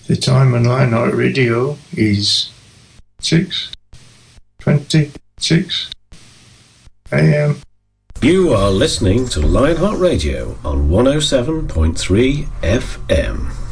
The time on Lionheart Radio is 6:26 a.m. You are listening to Lionheart Radio on 107.3 FM.